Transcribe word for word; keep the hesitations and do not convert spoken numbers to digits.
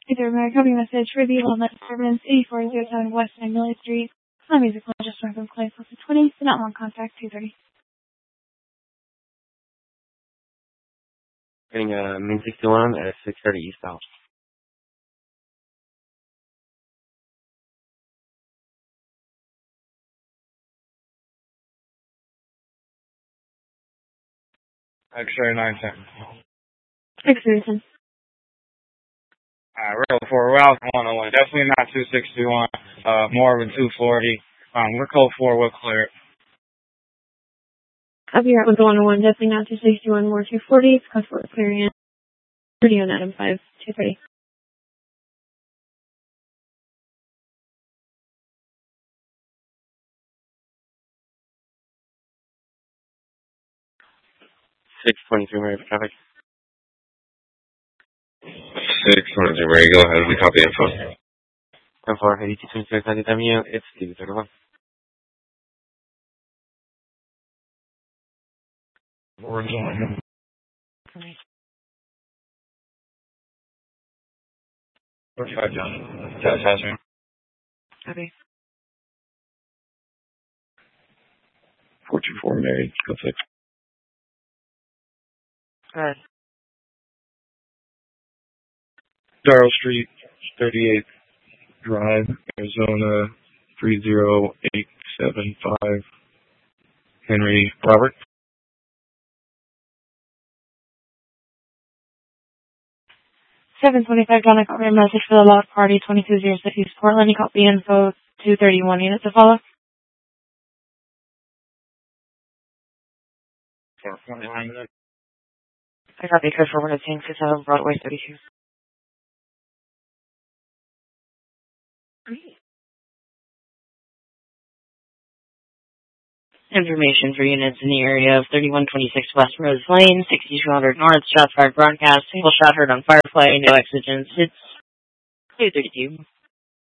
Either my copy message for the Walnut Disturbance, eighty-four oh seven West Magnolia Street. My music will just run from Clay plus the twenty, so not long contact two thirty. Getting a Min sixty-one at six thirty East South. X-ray nine ten. X-ray ten. Alright, we're code four. We're out one oh one. Definitely not two sixty-one. Uh, more of a two forty. Um, we're code four. We're clear. Copy out with the one oh one. Definitely not two sixty-one. More two forty. It's code four. Clearing in. thirty on Adam five. two thirty. six twenty-two Mary for traffic. six twenty-two Mary, go ahead. We copy info. ten four, eighty-two twenty-six, ninety Avenue. It's Stevie thirty-one. We're joining. forty-five John. That's hazard. Copy. four two four Mary, go six. Go ahead. Darrell Street, thirty-eighth Drive, Arizona, three zero eight seven five. Henry Robert. seven twenty-five John, I got your message for the loud party, twenty-two oh six East Portland. You copy info, two thirty-one units to follow. I copy code for one oh two seven Broadway thirty-two. Information for units in the area of thirty-one twenty-six West Rose Lane, sixty-two hundred North, shots fired broadcast, single shot heard on Firefly, no exigence. It's two thirty-two.